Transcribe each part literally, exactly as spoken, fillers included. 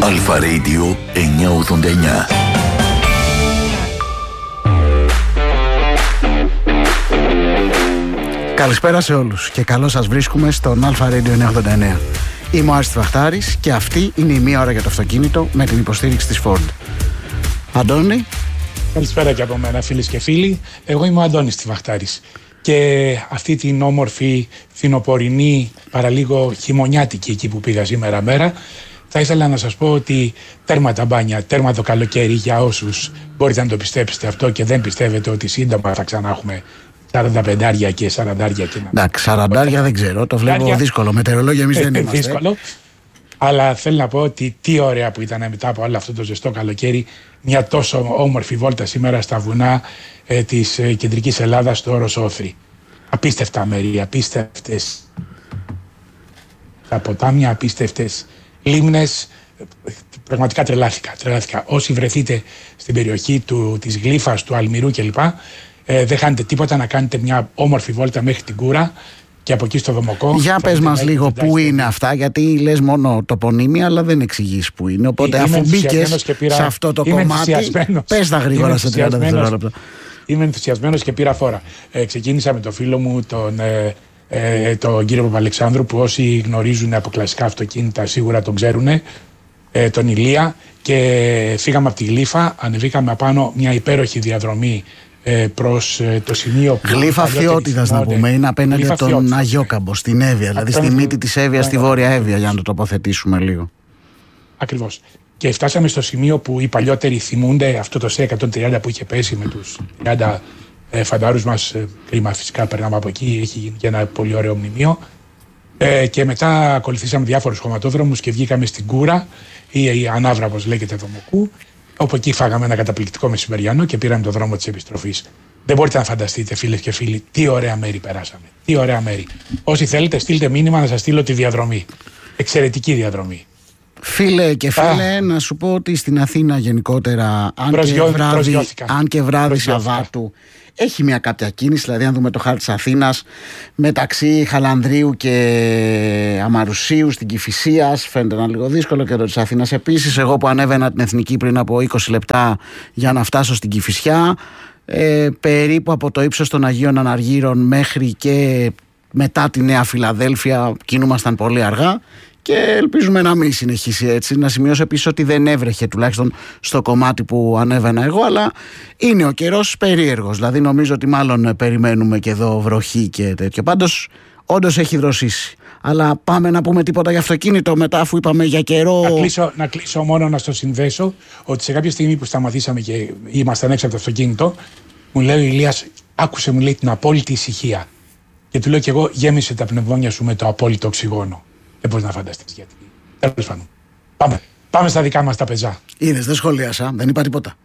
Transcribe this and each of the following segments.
Αλφα Radio εννιακόσια ογδόντα εννιά. Καλησπέρα σε όλους και καλώς σας βρίσκουμε στον Αλφα Radio εννιακόσια ογδόντα εννιά. Είμαι ο Άρης Τιβαχτάρης και αυτή είναι η μία ώρα για το αυτοκίνητο με την υποστήριξη της Ford. Αντώνη. Καλησπέρα και από μένα, φίλες και φίλοι. Εγώ είμαι ο Αντώνης Τιβαχτάρης. Και αυτή την όμορφη φθινοπορεινή, παραλίγο χειμωνιάτικη εκεί που πήγα σήμερα μέρα, θα ήθελα να σας πω ότι τέρμα τα μπάνια, τέρμα το καλοκαίρι για όσους μπορείτε να το πιστέψετε αυτό και δεν πιστεύετε ότι σύντομα θα ξανά έχουμε σαράντα πεντάρια και σαραντάρια. Εντάξει, σαραντάρια δεν ξέρω, το βλέπω σαραντάρια. Δύσκολο. Μετεωρολόγια εμείς δεν είμαστε. Δύσκολο. Αλλά θέλω να πω ότι τι ωραία που ήταν μετά από όλο αυτό το ζεστό καλοκαίρι μια τόσο όμορφη βόλτα σήμερα στα βουνά ε, της ε, κεντρικής Ελλάδας, στο Όρος Όθρη. Απίστευτα μέρη, απίστευτες τα ποτάμια, απίστευτες λίμνες. Πραγματικά τρελάθηκα, τρελάθηκα. Όσοι βρεθείτε στην περιοχή του, της Γλύφας, του Αλμυρού κλπ. Ε, δεν χάνετε τίποτα να κάνετε μια όμορφη βόλτα μέχρι την Κούρα και από εκεί στο Δομοκό. Για πες μας λίγο πού είναι αυτά, γιατί λες μόνο τοπονύμια αλλά δεν εξηγείς πού είναι. Οπότε είμαι αφού μπήκες πήρα... σε αυτό το κομμάτι, πες τα γρήγορα σε τριάντα δευτερόλεπτα. Είμαι ενθουσιασμένος και πήρα φόρα. Ε, ξεκίνησα με τον φίλο μου, τον, ε, ε, τον κύριο Παπαλεξάνδρου, που όσοι γνωρίζουν από κλασικά αυτοκίνητα σίγουρα τον ξέρουν, ε, τον Ηλία, και φύγαμε από τη Γλύφα, ανεβήκαμε απάνω μια υπέροχη διαδρομή προς το σημείο που... Γλύφα Φθιώτιδας να πούμε, είναι απέναντι από τον Αγιόκαμπο, στην Εύβοια, δηλαδή στη μύτη της Εύβοιας, στη Βόρεια Εύβοια, για να το τοποθετήσουμε λίγο. Ακριβώς. Και φτάσαμε στο σημείο που οι παλιότεροι θυμούνται αυτό το ΣΕ εκατόν τριάντα που είχε πέσει με τους τριάντα ε, φαντάρους μας. Ε, κρίμα φυσικά, περνάμε από εκεί, έχει γίνει και ένα πολύ ωραίο μνημείο. Ε, και μετά ακολουθήσαμε διάφορους χωματόδρομους και βγήκαμε στην Κούρα, ή η Ανάβρα όπως λέγεται Δομοκού, όπου εκεί φάγαμε ένα καταπληκτικό μεσημεριανό και πήραμε το δρόμο της επιστροφής. Δεν μπορείτε να φανταστείτε, φίλες και φίλοι, τι ωραία μέρη περάσαμε. Τι ωραία μέρη. Όσοι θέλετε, στείλτε μήνυμα να σας στείλω τη διαδρομή. Εξαιρετική διαδρομή. Φίλε και φίλε, Α. να σου πω ότι στην Αθήνα γενικότερα, αν Προσγειώ, και βράδυ, αν και βράδυ Σαββάτου, έχει μια κάποια κίνηση. Δηλαδή, αν δούμε το χάρτη της Αθήνας, μεταξύ Χαλανδρίου και Αμαρουσίου στην Κηφισίας, φαίνεται ένα λίγο δύσκολο, και το της Αθήνας επίσης. Εγώ που ανέβαινα την Εθνική πριν από είκοσι λεπτά για να φτάσω στην Κηφισιά, ε, περίπου από το ύψος των Αγίων Αναργύρων μέχρι και μετά τη Νέα Φιλαδέλφια κινούμασταν πολύ αργά. Και ελπίζουμε να μην συνεχίσει έτσι. Να σημειώσω επίσης ότι δεν έβρεχε, τουλάχιστον στο κομμάτι που ανέβαινα εγώ, αλλά είναι ο καιρός περίεργος. Δηλαδή νομίζω ότι μάλλον περιμένουμε και εδώ βροχή και τέτοιο. Πάντως όντως έχει δροσίσει. Αλλά πάμε να πούμε τίποτα για αυτοκίνητο μετά, αφού είπαμε για καιρό. Να κλείσω, να κλείσω μόνο να στο συνδέσω ότι σε κάποια στιγμή που σταματήσαμε και ήμασταν έξω από το αυτοκίνητο, μου λέει ο Ηλίας, άκουσε, μου λέει, την απόλυτη ησυχία. Και του λέω κι εγώ, γέμισε τα πνευμόνια σου με το απόλυτο οξυγόνο. Δεν μπορείς να φανταστείς γιατί. Τέλος πάντων. Πάμε. Πάμε στα δικά μας τα πεζά. Είδες, δεν σχολίασα, δεν είπα τίποτα.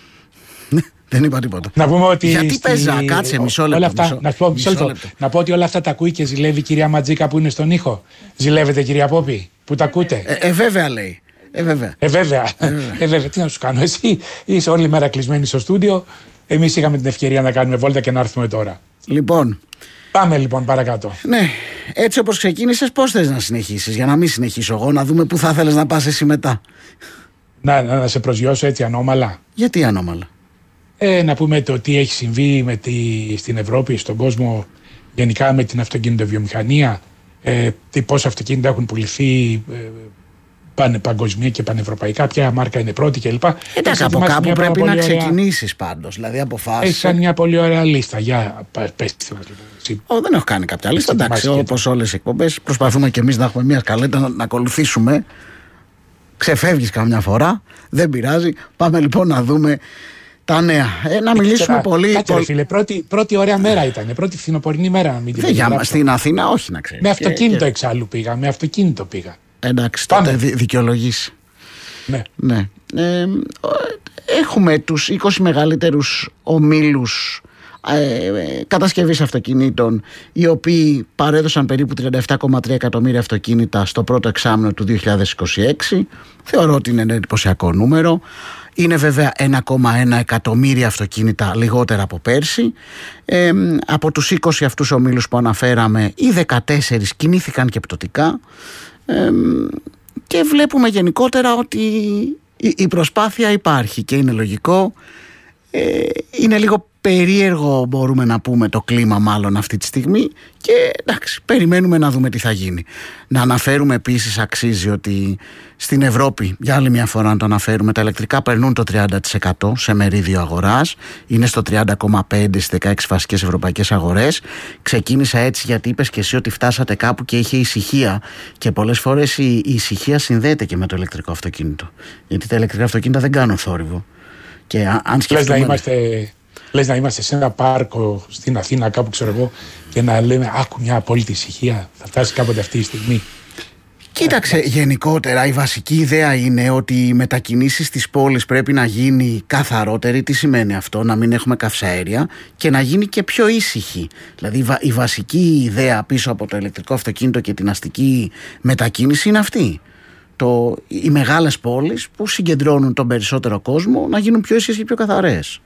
Δεν είπα τίποτα. Να πούμε ότι. Γιατί στη... πεζά, κάτσε μισό λεπτό. Αυτά, μισό, να, πω, μισό λεπτό. λεπτό. Να πω ότι όλα αυτά τα ακούει και ζηλεύει η κυρία Ματζίκα που είναι στον ήχο. Ζηλεύετε, κυρία Πόπη, που τα ακούτε. Ε, ε, βέβαια λέει. Ε, βέβαια. Ε, βέβαια. Ε, βέβαια. Ε, βέβαια. Τι να σου κάνω, εσύ είσαι όλη μέρα κλεισμένη στο στούντιο. Εμείς είχαμε την ευκαιρία να κάνουμε βόλτα και να έρθουμε τώρα. Λοιπόν. Πάμε λοιπόν παρακάτω. Ναι, έτσι όπως ξεκίνησες, πώς θες να συνεχίσεις, για να μην συνεχίσω εγώ, να δούμε πού θα θέλεις να πας εσύ μετά. Να, να, να σε προσγειώσω έτσι ανώμαλα. Γιατί ανώμαλα? Ε, να πούμε το τι έχει συμβεί με τη, στην Ευρώπη, στον κόσμο, γενικά με την αυτοκίνητο-βιομηχανία, ε, τι, πόσα αυτοκίνητα έχουν πουληθεί ε, πάνε παγκοσμία και πανευρωπαϊκά, ποια μάρκα είναι πρώτη κλπ. Εντάξει, από κάπου πρέπει να ξεκινήσεις πάντως, δηλαδή αποφάσεις. Έχεις κάνει μια πολύ ωραία λίστα, για πες τη. Oh, δεν έχω κάνει κάποια λίστα, εντάξει, όπως όλες οι εκπομπές προσπαθούμε και εμείς να έχουμε μια σκαλέτα να, να ακολουθήσουμε. Ξεφεύγεις καμιά φορά, δεν πειράζει. Πάμε λοιπόν να δούμε τα νέα. Ε, να μιλήσουμε Κάτσε, πολύ. Κάτσε, πολύ... φίλε, πρώτη, πρώτη ωραία μέρα ήταν. Πρώτη φθινοπορεινή μέρα, να μην την για, στην Αθήνα, όχι να ξέρεις. Με αυτοκίνητο και... εξάλλου πήγα. Με αυτοκίνητο πήγα. Εντάξει, τότε δι, δικαιολογήσει. Ναι. ναι. Ε, έχουμε τους είκοσι μεγαλύτερους ομίλους ε, κατασκευής αυτοκινήτων, οι οποίοι παρέδωσαν περίπου τριάντα επτά κόμμα τρία εκατομμύρια αυτοκίνητα στο πρώτο εξάμηνο του δύο χιλιάδες είκοσι έξι. Θεωρώ ότι είναι ένα εντυπωσιακό νούμερο. Είναι βέβαια ένα κόμμα ένα εκατομμύρια αυτοκίνητα λιγότερα από πέρσι. Ε, από τους είκοσι αυτούς ομίλους που αναφέραμε, οι δεκατέσσερις κινήθηκαν και πτωτικά. Ε, και βλέπουμε γενικότερα ότι η προσπάθεια υπάρχει και είναι λογικό. ε, είναι λίγο περίεργο, μπορούμε να πούμε, το κλίμα μάλλον αυτή τη στιγμή, και εντάξει, περιμένουμε να δούμε τι θα γίνει. Να αναφέρουμε επίσης, αξίζει, ότι στην Ευρώπη, για άλλη μια φορά να το αναφέρουμε, τα ηλεκτρικά περνούν το τριάντα τοις εκατό σε μερίδιο αγοράς, είναι στο τριάντα κόμμα πέντε τοις εκατό στις δεκαέξι βασικές ευρωπαϊκές αγορές. Ξεκίνησα έτσι γιατί είπες και εσύ ότι φτάσατε κάπου και είχε ησυχία, και πολλές φορές η, η ησυχία συνδέεται και με το ηλεκτρικό αυτοκίνητο, γιατί τα ηλεκτρικά αυτοκίνητα δεν κάνουν θόρυβο. Και αν σκεφτούμε... να είμαστε... Λες να είμαστε σε ένα πάρκο στην Αθήνα, κάπου ξέρω εγώ, και να λέμε άκου μια απόλυτη ησυχία. Θα φτάσει κάποτε αυτή η στιγμή. Κοίταξε, γενικότερα η βασική ιδέα είναι ότι οι μετακινήσεις της πόλης πρέπει να γίνει καθαρότερη. Τι σημαίνει αυτό? Να μην έχουμε καυσαέρια και να γίνει και πιο ήσυχη. Δηλαδή η βασική ιδέα πίσω από το ηλεκτρικό αυτοκίνητο και την αστική μετακίνηση είναι αυτή. Το, οι μεγάλες πόλεις που συγκεντρώνουν τον περισσότερο κόσμο να γίνουν πιο ήσυχες και πιο καθαρές.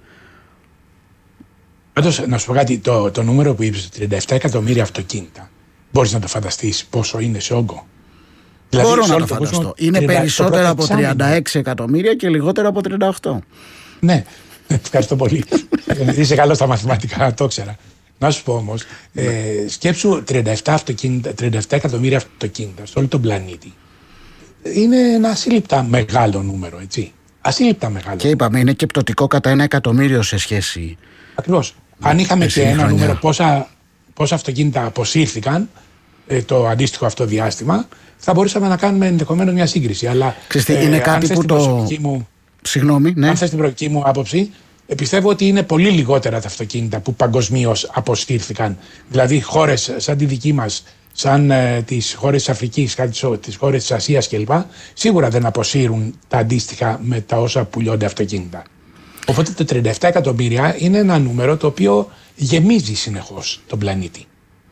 Πάντως, να σου πω κάτι, το, το νούμερο που είπες, τριάντα επτά εκατομμύρια αυτοκίνητα, μπορείς να το φανταστείς πόσο είναι σε όγκο? Δηλαδή, μπορώ να το φανταστώ. Κόσμο, είναι περισσότερα από τριάντα έξι εκατομμύρια και λιγότερα από τριάντα οκτώ. Ναι, ευχαριστώ πολύ. Είσαι καλό στα μαθηματικά, το ήξερα. Να σου πω όμως, ε, σκέψου τριάντα επτά εκατομμύρια αυτοκίνητα σε όλο τον πλανήτη. Είναι ένα ασύλληπτα μεγάλο νούμερο, έτσι. Ασύλληπτα μεγάλο. Και είπαμε, είναι και πτωτικό κατά ένα εκατομμύριο σε σχέση. Ακριβώς. Αν είχαμε και ένα χρονιά. νούμερο πόσα, πόσα αυτοκίνητα αποσύρθηκαν ε, το αντίστοιχο αυτό διάστημα, θα μπορούσαμε να κάνουμε ενδεχομένως μια σύγκριση. Αλλά Christi, ε, είναι κάτι που το. Μου, Συγγνώμη, ναι. Αν θες την προσωπική μου άποψη, ε, πιστεύω ότι είναι πολύ λιγότερα τα αυτοκίνητα που παγκοσμίως αποσύρθηκαν. Δηλαδή, χώρες σαν τη δική μας, σαν ε, τις χώρες της Αφρικής, τις χώρες της Ασίας κλπ., σίγουρα δεν αποσύρουν τα αντίστοιχα με τα όσα πουλιώνται αυτοκίνητα. Οπότε το τριάντα επτά εκατομμύρια είναι ένα νούμερο το οποίο γεμίζει συνεχώς τον πλανήτη.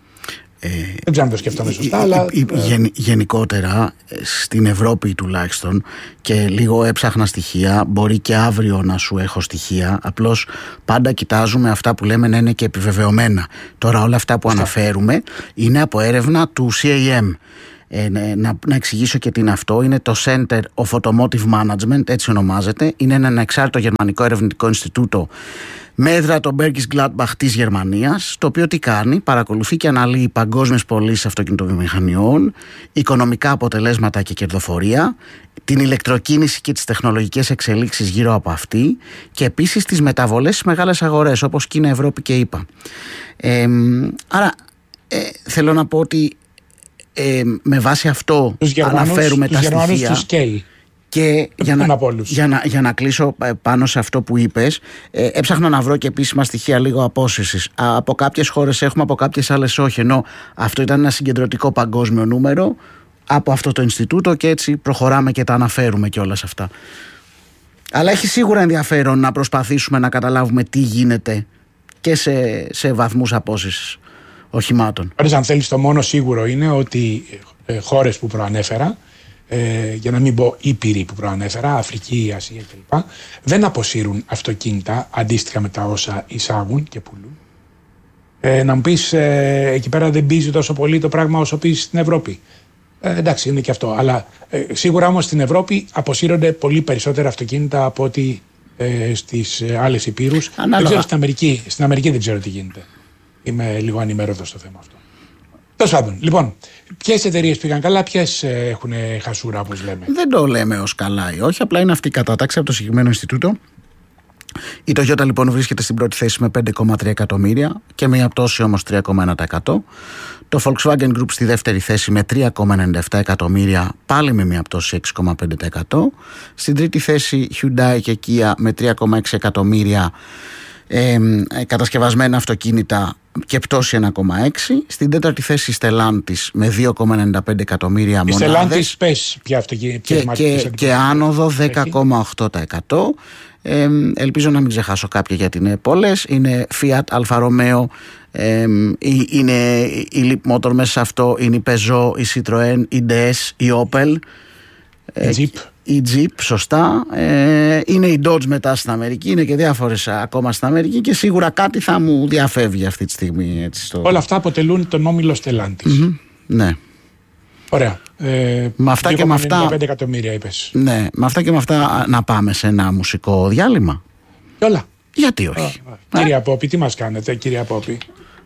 Ε, δεν ξέρω αν το σκέφτομαι σωστά, ε, αλλά... Ε, γεν, γενικότερα, στην Ευρώπη τουλάχιστον, και λίγο έψαχνα στοιχεία, μπορεί και αύριο να σου έχω στοιχεία, απλώς πάντα κοιτάζουμε αυτά που λέμε να είναι και επιβεβαιωμένα. Τώρα όλα αυτά που Φωστά. αναφέρουμε είναι από έρευνα του σι έι εμ. Ε, να, να εξηγήσω και τι είναι αυτό. Είναι το Center of Automotive Management, έτσι ονομάζεται. Είναι ένα ανεξάρτητο γερμανικό ερευνητικό Ινστιτούτο με έδρα το Bergisch Gladbach της Γερμανίας, το οποίο τι κάνει? Παρακολουθεί και αναλύει παγκόσμιες πωλήσεις αυτοκινητοβιομηχανιών, οικονομικά αποτελέσματα και κερδοφορία, την ηλεκτροκίνηση και τις τεχνολογικές εξελίξεις γύρω από αυτή, και επίσης τις μεταβολές στις μεγάλες αγορές όπως Κίνα, Ευρώπη και ΗΠΑ. Ε, άρα ε, θέλω να πω ότι Ε, με βάση αυτό τους Γερμανούς, αναφέρουμε τους τα στοιχεία. Τους καίει. Και για να, για, να, για να κλείσω πάνω σε αυτό που είπες, ε, έψαχνα να βρω και επίσημα στοιχεία λίγο απόσυρσης. Από κάποιες χώρες έχουμε, από κάποιες άλλες όχι. Ενώ αυτό ήταν ένα συγκεντρωτικό παγκόσμιο νούμερο από αυτό το Ινστιτούτο, και έτσι προχωράμε και τα αναφέρουμε και όλα σε αυτά. Αλλά έχει σίγουρα ενδιαφέρον να προσπαθήσουμε να καταλάβουμε τι γίνεται και σε, σε βαθμούς απόσυρσης οχημάτων. Αν θέλεις, το μόνο σίγουρο είναι ότι ε, χώρες που προανέφερα, ε, για να μην πω ήπειροι που προανέφερα, Αφρική, Ασία κλπ., δεν αποσύρουν αυτοκίνητα αντίστοιχα με τα όσα εισάγουν και πουλούν. Ε, να μου πεις, ε, εκεί πέρα δεν πίζει τόσο πολύ το πράγμα όσο πίζει στην Ευρώπη. Ε, εντάξει, είναι και αυτό. Αλλά ε, σίγουρα όμως στην Ευρώπη αποσύρονται πολύ περισσότερα αυτοκίνητα από ότι ε, στις ε, άλλες υπήρους. Δεν ξέρω στην Αμερική. Στην Αμερική δεν ξέρω τι γίνεται. Είμαι λίγο ανημέρωτος στο θέμα αυτό. Τέλος πάντων, λοιπόν, ποιες εταιρείες πήγαν καλά, ποιες έχουν χασούρα, όπως λέμε? Δεν το λέμε ως καλά ή όχι, απλά είναι αυτή η κατάταξη από το συγκεκριμένο Ινστιτούτο. Η Toyota λοιπόν βρίσκεται στην πρώτη θέση με πέντε κόμμα τρία εκατομμύρια και με μια πτώση όμως τρία κόμμα ένα τοις εκατό. Το Volkswagen Group στη δεύτερη θέση με τρία κόμμα ενενήντα επτά εκατομμύρια, πάλι με μια πτώση έξι κόμμα πέντε τοις εκατό. Στην τρίτη θέση Hyundai και Kia με τρία κόμμα έξι εκατομμύρια ε, κατασκευασμένα αυτοκίνητα και πτώση ένα κόμμα έξι. Στην τέταρτη θέση η Stellantis με δύο κόμμα ενενήντα πέντε εκατομμύρια μονάδες. Η Stellantis πες ποια αυτοκίνητα. Και, και, και άνοδο δέκα κόμμα οκτώ τοις εκατό. Ε, ελπίζω να μην ξεχάσω κάποια γιατί είναι πολλές. Είναι Fiat, Alfa Romeo, ε, είναι η Leap Motor μέσα σε αυτό, είναι η Peugeot, η Citroën, η ντι ες, η Opel, η Jeep. Η Jeep, σωστά. Ε, είναι η Dodge μετά στην Αμερική, είναι και διάφορες ακόμα στην Αμερική και σίγουρα κάτι θα μου διαφεύγει αυτή τη στιγμή. Έτσι, στο... Όλα αυτά αποτελούν τον όμιλο Stellantis. Mm-hmm, ναι. Ωραία. Ε, με αυτά και με αυτά. ενενήντα πέντε εκατομμύρια είπες. Ναι, με αυτά και με αυτά να πάμε σε ένα μουσικό διάλειμμα. Όλα. Γιατί όχι. Α, α. Κύριε Απόπη, τι μας κάνετε, κύριε Απόπη?